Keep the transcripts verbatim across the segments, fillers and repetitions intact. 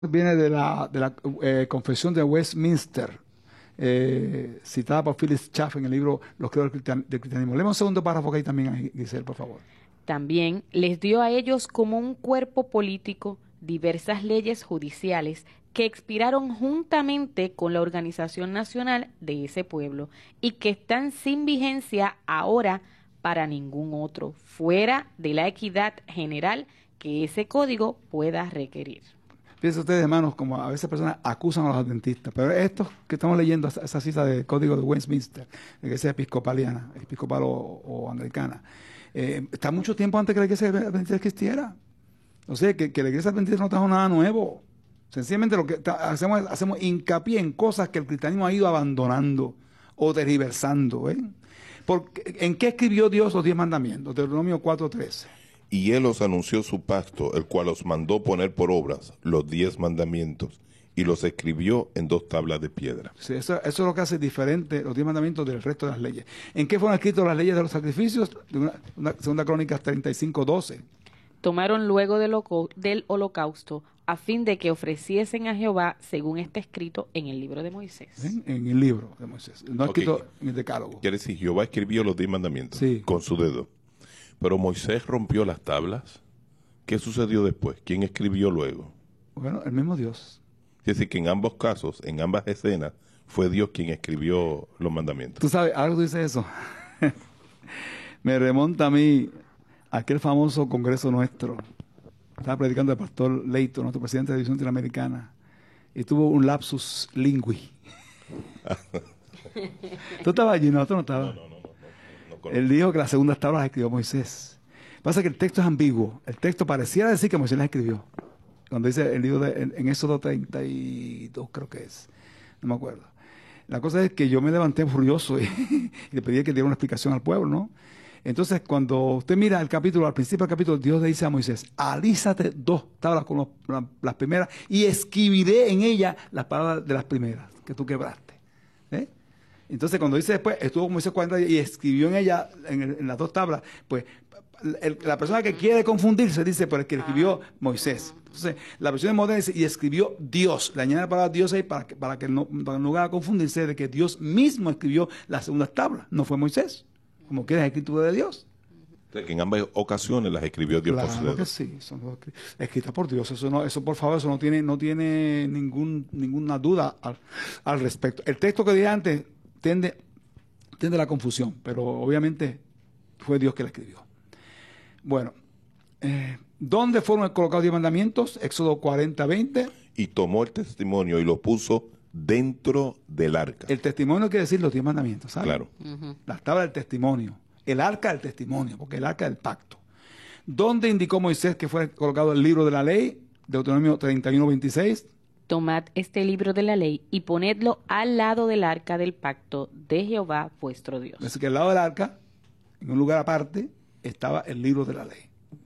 Viene de la, de la eh, Confesión de Westminster, eh, citada por Phyllis Schaff en el libro Los credos del, cristian, del cristianismo. Leemos un segundo párrafo que hay también, ahí, Giselle, por favor. También les dio a ellos como un cuerpo político diversas leyes judiciales que expiraron juntamente con la organización nacional de ese pueblo y que están sin vigencia ahora para ningún otro, fuera de la equidad general que ese código pueda requerir. Fíjense ustedes, hermanos, como a veces personas acusan a los adventistas, pero esto que estamos leyendo, esa cita del Código de Westminster, de que sea episcopaliana, episcopal o, o anglicana, eh, está mucho tiempo antes que la iglesia adventista existiera. O sea, que, que la iglesia adventista no trajo nada nuevo. Sencillamente lo que hacemos, hacemos hincapié en cosas que el cristianismo ha ido abandonando o tergiversando. ¿eh? Porque, ¿en qué escribió Dios los diez mandamientos? Deuteronomio cuatro trece. Y él os anunció su pacto, el cual os mandó poner por obras los diez mandamientos, y los escribió en dos tablas de piedra. Sí, eso, eso es lo que hace diferente los diez mandamientos del resto de las leyes. ¿En qué fueron escritas las leyes de los sacrificios? Una, una, Segunda Crónicas treinta y cinco doce. Tomaron luego del, del holocausto a fin de que ofreciesen a Jehová según está escrito en el libro de Moisés. ¿Sí? En el libro de Moisés, no Okay. escrito en el decálogo. Quiere decir, Jehová escribió los diez mandamientos Sí. con su dedo. Pero Moisés rompió las tablas. ¿Qué sucedió después? ¿Quién escribió luego? Bueno, el mismo Dios. Es decir, que en ambos casos, en ambas escenas, fue Dios quien escribió los mandamientos. Tú sabes, algo tú dices eso. Me remonta a mí aquel famoso congreso nuestro. Estaba predicando el pastor Leito, nuestro presidente de la División Interamericana, y tuvo un lapsus lingui. ¿Tú estabas allí? No, tú no estabas. No, no, no, no, no, no Él dijo que las segundas tablas las escribió Moisés. Pasa que el texto es ambiguo. El texto pareciera decir que Moisés las escribió. Cuando dice el libro de, en, en Éxodo treinta y dos, creo que es. No me acuerdo. La cosa es que yo me levanté furioso y, y le pedí que diera una explicación al pueblo, ¿no? Entonces, cuando usted mira el capítulo, al principio del capítulo, Dios le dice a Moisés: alízate dos tablas con los, la, las primeras y escribiré en ellas las palabras de las primeras que tú quebraste. ¿Eh? Entonces, cuando dice después, estuvo Moisés cuarenta días y escribió en ella, en, el, en las dos tablas, pues el, la persona que quiere confundirse dice, pero el que escribió Moisés. Entonces, la versión moderna dice, y escribió Dios. Le añade la palabra Dios ahí para que, para que no, para no haga confundirse de que Dios mismo escribió las segundas tablas, no fue Moisés, como que es la escritura de Dios. O sea, que en ambas ocasiones las escribió Dios Claro por su dedo. que sí, son escritas por Dios. Eso, no, eso por favor, eso no tiene, no tiene ningún, ninguna duda al, al respecto. El texto que dije antes tiende, tiende a la confusión, pero obviamente fue Dios que la escribió. Bueno, eh, ¿dónde fueron colocados diez mandamientos? Éxodo cuarenta, veinte. Y tomó el testimonio y lo puso dentro del arca. El testimonio quiere decir los diez mandamientos, ¿sabes? Claro. Uh-huh. Las tablas del testimonio. El arca del testimonio, porque el arca del pacto. ¿Dónde indicó Moisés que fue colocado el libro de la ley? Deuteronomio treinta y uno, veintiséis. Tomad este libro de la ley y ponedlo al lado del arca del pacto de Jehová vuestro Dios. Es que al lado del arca, en un lugar aparte, estaba el libro de la ley.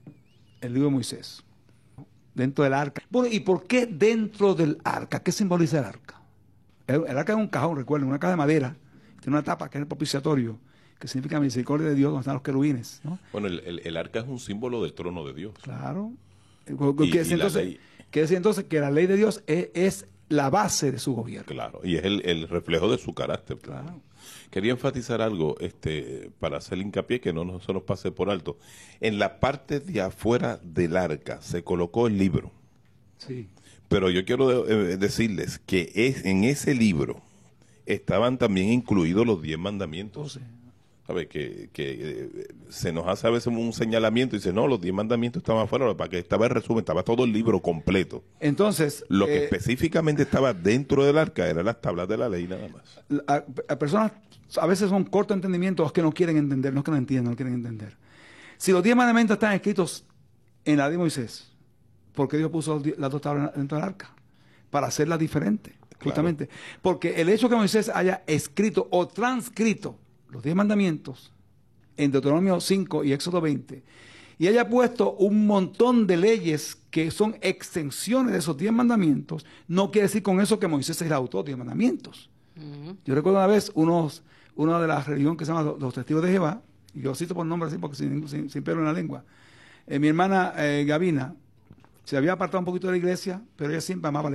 El libro de Moisés. Dentro del arca. Bueno, ¿y por qué dentro del arca? ¿Qué simboliza el arca? El, el arca es un cajón, recuerden, una caja de madera. Tiene una tapa que es el propiciatorio, que significa misericordia de Dios, donde están los querubines, ¿no? Bueno, el, el, el arca es un símbolo del trono de Dios. Claro. Y- ¿Qué y decir la entonces, ley. ¿Qué decir entonces? Que la ley de Dios es, es la base de su gobierno. Claro, y es el, el reflejo de su carácter. Claro. Quería enfatizar algo, este, para hacer hincapié que no nos, se nos pase por alto. En la parte de afuera del arca se colocó el libro. Sí. Pero yo quiero eh, decirles que es, en ese libro estaban también incluidos los diez mandamientos. Entonces, ¿Sabe? Que, que eh, se nos hace a veces un señalamiento y dice, no, los diez mandamientos estaban afuera, para que estaba el resumen, estaba todo el libro completo. entonces Lo que eh, específicamente estaba dentro del arca eran las tablas de la ley nada más. a, a personas a veces son corto entendimiento, los que no quieren entender, no es que no entiendan, no quieren entender. Si los diez mandamientos están escritos en la ley de Moisés, ¿por qué Dios puso los die- las dos tablas dentro del arca? Para hacerlas diferentes, justamente. Porque el hecho que Moisés haya escrito o transcrito los diez mandamientos en Deuteronomio cinco y Éxodo veinte, y haya puesto un montón de leyes que son extensiones de esos diez mandamientos, no quiere decir con eso que Moisés es el autor de diez mandamientos. Uh-huh. Yo recuerdo una vez unos, una de las religiones que se llama los, los testigos de Jehová, y yo cito por nombre así porque sin, sin, sin pelo en la lengua. Eh, mi hermana eh, Gavina Se había apartado un poquito de la iglesia, pero ella siempre amaba la